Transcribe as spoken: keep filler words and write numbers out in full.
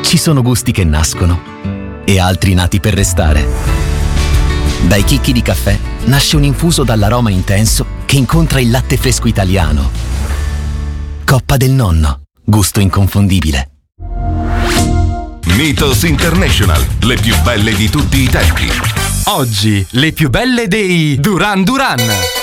Ci sono gusti che nascono e altri nati per restare. Dai chicchi di caffè nasce un infuso dall'aroma intenso che incontra il latte fresco italiano. Coppa del Nonno, gusto inconfondibile. Mythos International, le più belle di tutti i tempi. Oggi le più belle dei Duran Duran.